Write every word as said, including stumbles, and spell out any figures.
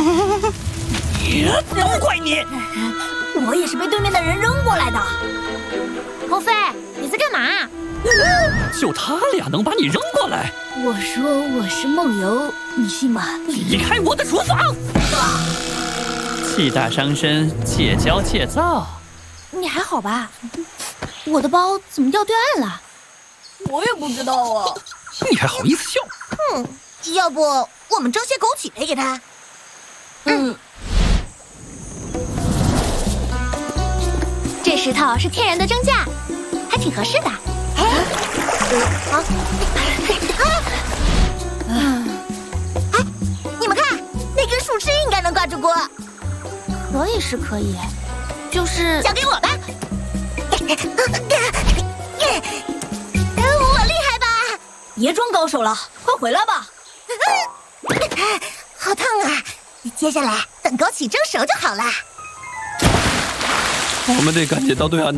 都怪你！ 我也是被对面的人扔过来的。 鹏飞，你在干嘛？ 就他俩能把你扔过来？ 我说我是梦游，你信吗？ 离开我的厨房！气大伤身，戒骄戒躁。 你还好吧？我的包怎么掉对岸了？ 我也不知道啊。 你还好意思笑？ 嗯，要不我们蒸些枸杞赔给他？ 嗯。 这石头是天然的蒸架，还挺合适的。 哎，啊，嗯，哎，你们看，那根树枝应该能挂住锅。 可以是可以，就是交给我吧。我厉害吧？ 别装高手了，快回来吧。 好烫啊！接下来等枸杞蒸熟就好了。 我们得赶紧到对岸。